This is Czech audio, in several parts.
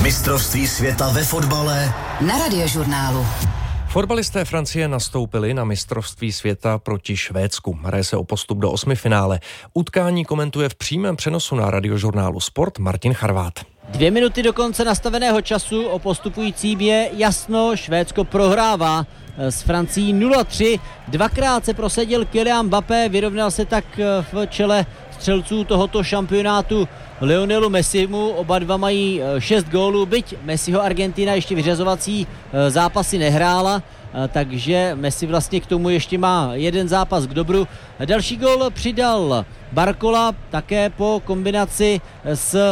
Mistrovství světa ve fotbale na Radiožurnálu. Fotbalisté Francie nastoupili na mistrovství světa proti Švédsku. Hraje se o postup do osmifinále. Utkání komentuje v přímém přenosu na Radiožurnálu Sport Martin Charvát. 2 minuty do konce nastaveného času, o postupujícím je jasno, Švédsko prohrává s Francií 0-3. Dvakrát se prosadil Kylian Mbappé, vyrovnal se tak v čele střelců tohoto šampionátu Lionelu Messimu. Oba dva mají 6 gólů, byť Messiho Argentina ještě vyřazovací zápasy nehrála, takže Messi vlastně k tomu ještě má jeden zápas k dobru. Další gól přidal Barcola, také po kombinaci s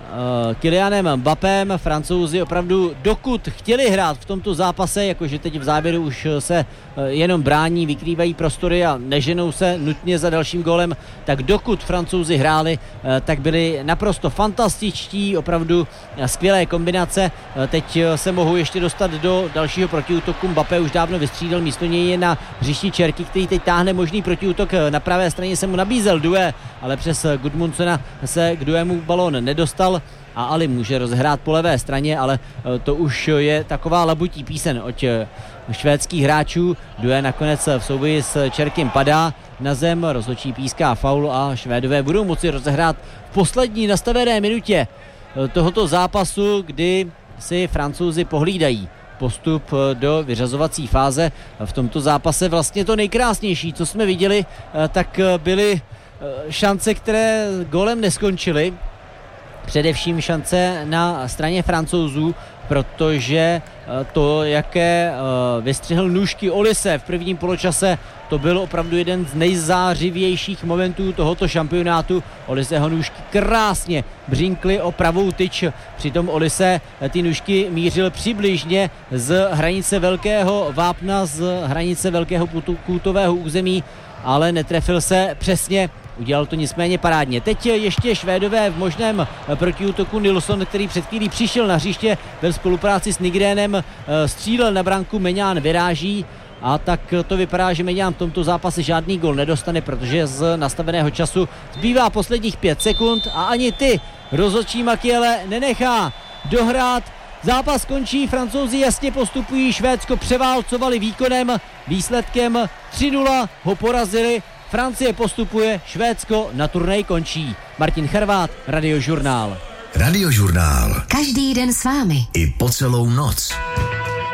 Kylianem Mbappém. Francouzi opravdu, dokud chtěli hrát v tomto zápase, jakože teď v závěru už se jenom brání, vykrývají prostory a neženou se nutně za dalším gólem, tak dokud Francouzi hráli, tak byli naprosto fantastičtí, opravdu skvělé kombinace. Teď se mohou ještě dostat do dalšího protiútoku. Mbappé už dávno vystřídal, místo něj je na hřišti Čerky, který teď táhne možný protiútok. Na pravé straně se mu nabízel Doué, ale přes Gudmundsona se k Douému balón nedostal a Ali může rozhrát po levé straně, ale to už je taková labutí písen od švédských hráčů. Doué nakonec v souboji s Čerkym padá na zem, rozhodčí píská faul a Švédové budou moci rozehrát v poslední nastavené minutě tohoto zápasu, kdy si Francouzi pohlídají postup do vyřazovací fáze. V tomto zápase vlastně to nejkrásnější, co jsme viděli, tak byly šance, které gólem neskončily. Především šance na straně Francouzů, protože to, jaké vystřihl nůžky Olise v prvním poločase, to byl opravdu jeden z nejzářivějších momentů tohoto šampionátu. Oliseho nůžky krásně břinkly o pravou tyč, přitom Olise ty nůžky mířil přibližně z hranice velkého vápna, z hranice velkého kůtového území, ale netrefil se přesně. Udělal to nicméně parádně. Teď ještě Švédové v možném protiútoku. Nilsson, který před chvílí přišel na hřiště ve spolupráci s Nygrénem, střílel na branku, Maignan vyráží a tak to vypadá, že Maignan v tomto zápase žádný gol nedostane, protože z nastaveného času zbývá posledních 5 sekund a ani ty rozhodčí Makiele nenechá dohrát. Zápas končí, Francouzi jasně postupují, Švédsko převálcovali výkonem, výsledkem 3-0 ho porazili. Francie postupuje, Švédsko na turnej končí. Martin Charvát, Radiožurnál. Radiožurnál. Každý den s vámi. I po celou noc.